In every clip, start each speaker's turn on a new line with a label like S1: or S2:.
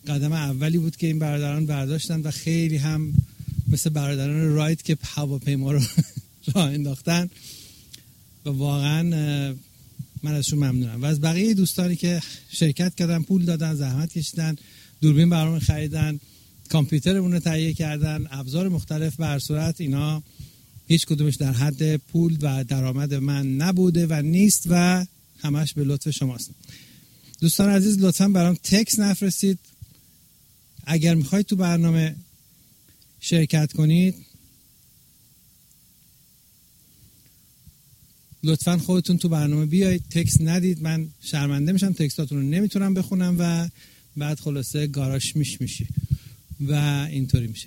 S1: قدم اولی بود که این برادران برداشتن و خیلی هم مثل برادران رایت که هواپیما رو راه انداختن و واقعا من ازشون ممنونم و از بقیه دوستانی که شرکت کردن، پول دادن، زحمت کشیدن، دوربین برامون خریدن، کامپیوترمون رو تهیه کردن، ابزار مختلف. به هر صورت اینا هیچ کدومش در حد پول و درآمد من نبوده و نیست و همش به لطف شماست. دوستان عزیز لطفاً برام تکست نفرستید. اگر میخواید تو برنامه شرکت کنید لطفاً خودتون تو برنامه بیایید، تکست ندید. من شرمنده میشم، تکستاتون رو نمیتونم بخونم و بعد خلاصه گاراش میشی و اینطوری میشه.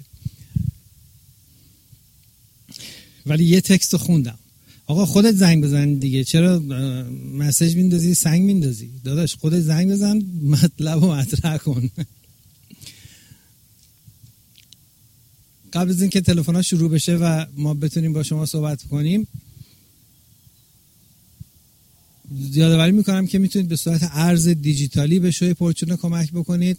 S1: ولی یه تکست رو خوندم. آقا خودت زنگ بزن دیگه، چرا مسیج میندازی سنگ میندازی؟ داداش خودت زنگ بزن، مطلب رو مطرح کن. قبل از اینکه تلفن‌ها شروع بشه و ما بتونیم با شما صحبت کنیم یادآوری میکنم که میتونید به صورت ارز دیجیتالی به شوی پورچونه کمک بکنید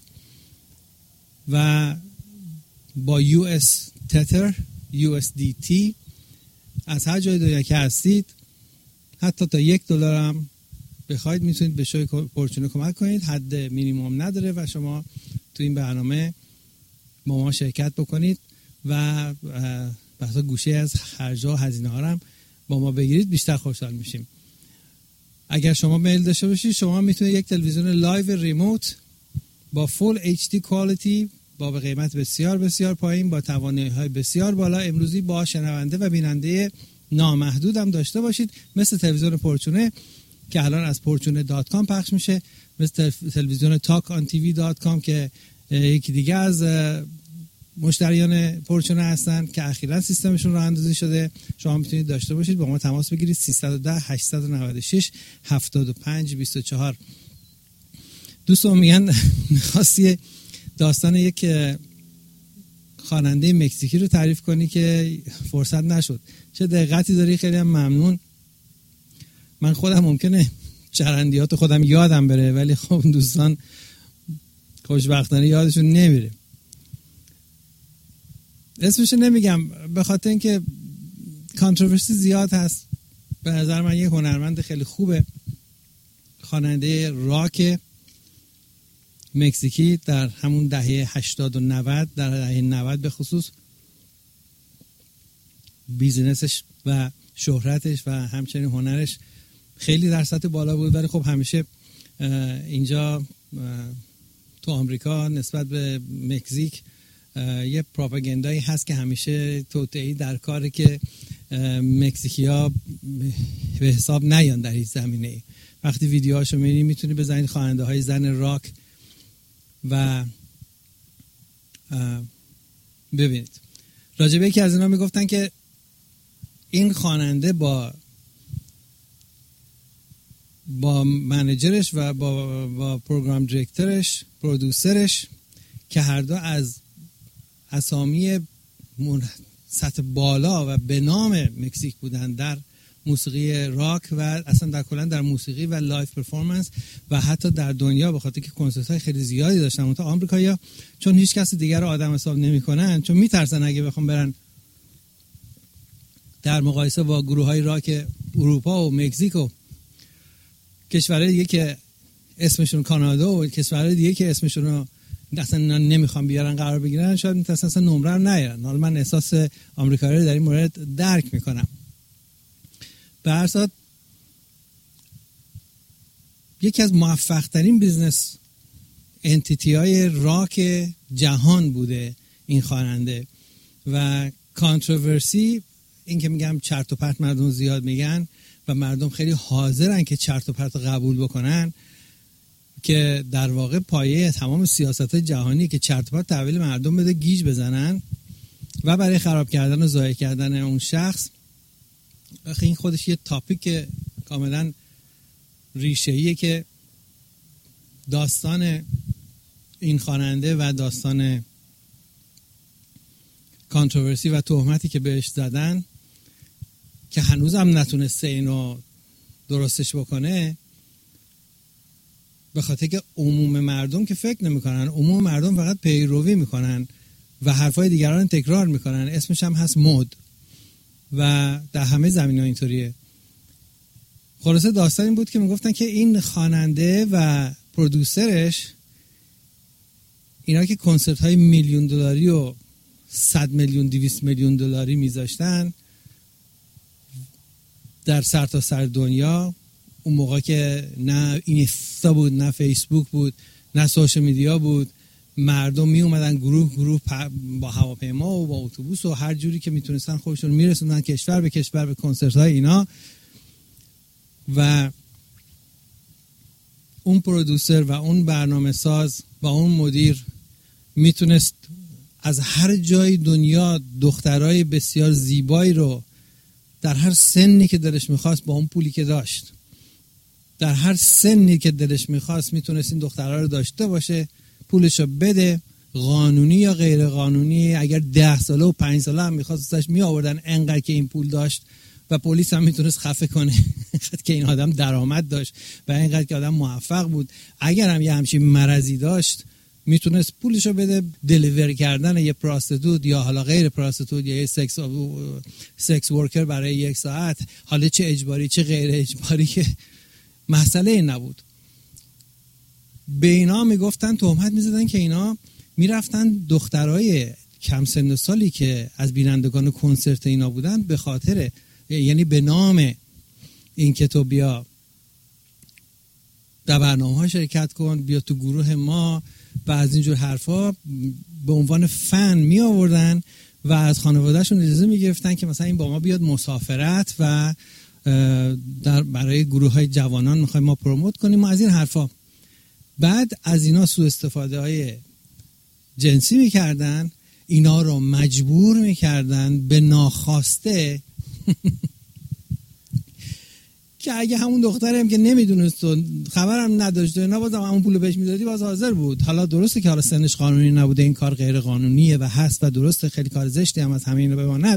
S1: و با US تتر USDT از هر جای دنیا که هستید حتی تا $1 هم بخواید میتونید به شوی پورچونه کمک کنید. حد مینیمم نداره و شما تو این برنامه با ما شرکت بکنید و بحثا گوشه از خرج‌ها و هزینه‌ها هم با ما بگیرید، بیشتر خوشحال میشیم. اگر شما میل داشته باشید شما میتونید یک تلویزیون لایو ریموت با فول HD کوالیتی با به قیمت بسیار بسیار پایین با توانایی‌های بسیار بالا امروزی با شنونده و بیننده نامحدود هم داشته باشید، مثل تلویزیون پورچونه که الان از porchune.com پخش میشه، مثل تلویزیون talkontv.com که یکی دیگه از مشتریان پورچونه هستن که اخیراً سیستمشون راه اندازی شده. شما میتونید داشته باشید، با ما تماس بگیرید 310 896 75 24. دوستان میگن می‌خواستی داستان یک خواننده مکزیکی رو تعریف کنی که فرصت نشد. چه دقتی داری، خیلی هم ممنون. من خودم ممکنه چرندیات خودم یادم بره ولی خب دوستان خوشبختانه یادشون نمیره. اسمشو نمیگم به خاطر اینکه کانتروورسی زیاد هست. به نظر من یه هنرمند خیلی خوبه، خواننده راک مکزیکی در همون دهه 80 و 90، در دهه 90 به خصوص بیزینسش و شهرتش و همچنین هنرش خیلی در سطح بالا بود، ولی خب همیشه اینجا تو آمریکا نسبت به مکزیک یه پروپاگاندایی هست که همیشه توطئه‌ای در کاره که مکزیکی‌ها به حساب نیان در هیچ زمینه‌ای. وقتی ویدیوهاشو می‌بینید میتونید بزنید خواننده‌های زن راک و ببینید. راجبه یکی از اینا میگفتن که این خواننده با منیجرش و با پروگرام دیرکتورش، پرودوسرش که هر دو از اسامی سطح بالا و به نام مکزیک بودن در موسیقی راک و اصلا در کلا در موسیقی و لایف پرفورمنس و حتی در دنیا، به خاطر که کنسرت‌های خیلی زیادی داشتن. اون تا آمریکایی‌ها چون هیچ کس دیگر رو آدم حساب نمی‌کنن، چون میترسن اگه بخوام برن در مقایسه با گروه‌های راک اروپا و مکزیک و کشورهای دیگه که اسمشون کانادا و کشورهای دیگه که اسمشون رو اصلا نمیخوام بیارن قرار بگیرن، شاید میتونن اصلا نمره رو نیارن. حالا من احساس آمریکایی رو در این مورد درک میکنم. به هر صورت یکی از موفق ترین بیزنس انتیتی های راک جهان بوده این خواننده و کانتروورسی، این که میگم چرت و پرت مردم زیاد میگن و مردم خیلی حاضرن که چرت و پرت قبول بکنن، که در واقع پایه تمام سیاست جهانی که چرت و پرت تحویل مردم بده گیج بزنن و برای خراب کردن و ضایع کردن اون شخص. این خودش یه تاپیک کاملا ریشه‌ایه که داستان این خواننده و داستان کانتروورسی و تهمتی که بهش زدن که هنوز هم نتونسته اینو درستش بکنه، به خاطر که عموم مردم که فکر نمیکنن، عموم مردم فقط پیروی میکنن و حرفای دیگران تکرار میکنن. اسمش هم هست مد و در همه زمینه‌ها اینطوریه. خلاصه داستان این بود که میگفتن که این خواننده و پرودوسرش اینا که کنسرت های $1,000,000 و 100 میلیون 200 میلیون دلاری میذاشتن در سرتاسر دنیا، اون موقع که نه اینستا بود، نه فیسبوک بود، نه سوشال میدیا بود، مردم می اومدن گروه با هواپیما و با اتوبوس و هر جوری که میتونستن خودشون میرسوندن کشور به کشور به کنسرت های اینا. و اون پرودوسر و اون برنامه ساز و اون مدیر میتونست از هر جای دنیا دخترای بسیار زیبایی رو در هر سنی که دلش میخواست با اون پولی که داشت، در هر سنی که دلش میخواست میتونست این دخترها رو داشته باشه، پولشو بده، قانونی یا غیر قانونی. اگر 10 ساله و 5 ساله هم میخواست ازش میآوردن، انقدر که این پول داشت و پلیس هم میتونست خفه کنه که این آدم درآمد داشت و اینقدر که آدم موفق بود. اگر هم یه همچین مرضی داشت میتونست پولشو بده دلیور کردن یه پراستیتوت یا حالا غیر پراستیتوت یا یه سکس ورکر برای 1 ساعت، حالا چه اجباری چه غیر اجباری که مسئله نبود. به اینا میگفتن، تهمت میزدن که اینا میرفتن دخترای کم سن و سالی که از بینندگان کنسرت اینا بودن به خاطر، یعنی به نام این که تو بیا در برنامه ها شرکت کن، بیا تو گروه ما و از اینجور حرفا، به عنوان فن می آوردن و از خانوادهشون اجازه می گرفتن که مثلا این با ما بیاد مسافرت و برای گروه های جوانان میخوایم ما پروموت کنیم و از این حرفا. بعد از اینا سوء استفاده های جنسی میکردن، اینا رو مجبور میکردن به ناخواسته که اگه همون دخترم که نمیدونست و خبرم نداشت و اینا بازم همون پولو بهش میدادی باز حاضر بود. حالا درسته که حالا سنش قانونی نبوده، این کار غیر قانونیه و هست و درسته خیلی کار زشتی هم از همه اینو بماند،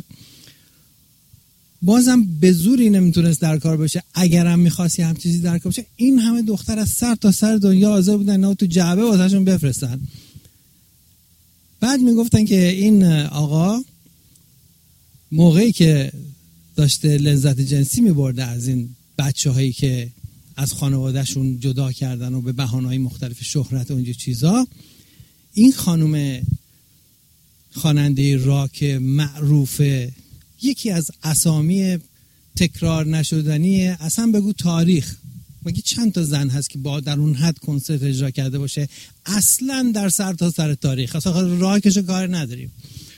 S1: بازم به زوری نمیتونست در کار باشه. اگرم میخواست یه هم چیزی در کار باشه، این همه دختر از سر تا سر دنیا حاضر بودن اینا تو جعبه واسهشون بفرستن. بعد میگفتن که این آقا موقعی که داشته لذت جنسی میبرده از این بچه‌هایی که از خانوادهشون جدا کردن و به بهانه‌های مختلف شهرت و اینجور چیزا، این خانم خواننده راک معروف، یکی از اسامی تکرار نشدنی اصلا بگو تاریخ، مگه چند تا زن هست که با در اون حد کنسرت اجرا کرده باشه اصلا در سر تا سر تاریخ؟ اصلا راکشو کار نداریم.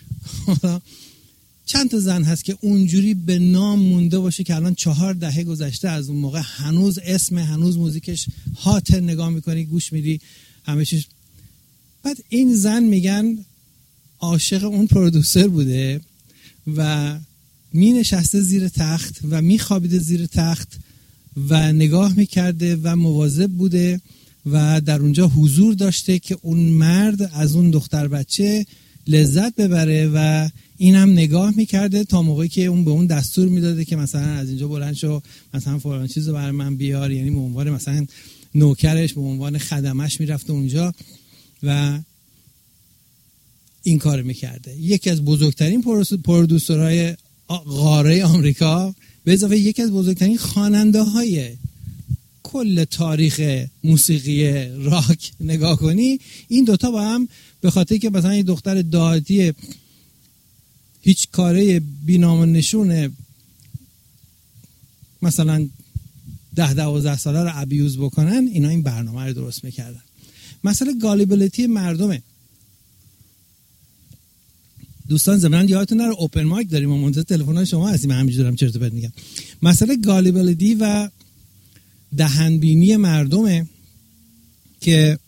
S1: چند تا زن هست که اونجوری به نام مونده باشه که الان 4 دهه گذشته از اون موقع، هنوز اسم، هنوز موزیکش هات، نگاه میکنی گوش میدی همه چیز. بعد این زن میگن عاشق اون پرودوسر بوده و می نشسته زیر تخت و می خوابیده زیر تخت و نگاه میکرده و مواظب بوده و در اونجا حضور داشته که اون مرد از اون دختر بچه لذت ببره و این هم نگاه میکرده تا موقعی که اون به اون دستور میداده که مثلا از اینجا بلند شو، مثلا فلان چیزو برای من بیار، یعنی به عنوان مثلا نوکرش، به عنوان خدمش میرفته اونجا و این کار میکرده. یکی از بزرگترین پرودوسرهای قاره آمریکا، به اضافه یکی از بزرگترین خواننده های کل تاریخ موسیقی راک نگاه کنی، این دوتا با هم به خاطر که مثلا یه دختر دهاتی هیچ کاره بی‌نام و نشونه مثلا 10-12 ساله رو ابیوز بکنن، اینا این برنامه رو درست میکردن. مسئله گالیبیلیتی مردمه. دوستان زمان یادتون نره اوپن مایک داریم و منتظر تلفن‌های شما هستیم، همینجوری دارم چرت و پرت میگم. مسئله گالیبیلیتی و دهنبینی مردمه که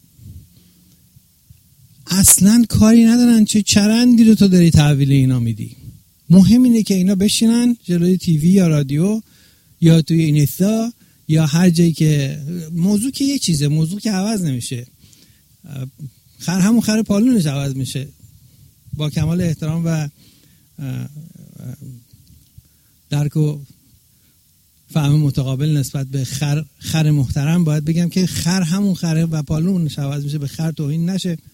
S1: اصلا کاری ندارن چه چرندی رو تو داری تحویل اینا میدی. مهم اینه که اینا بشینن جلوی تیوی یا رادیو یا توی اینستا یا هر جایی که موضوع که یه چیزه، موضوع که عوض نمیشه، همون خر پالونش عوض میشه. با کمال احترام و درک و فهم متقابل نسبت به خر محترم باید بگم که خر همون خره و پالون عوض میشه به خر توهین نشه.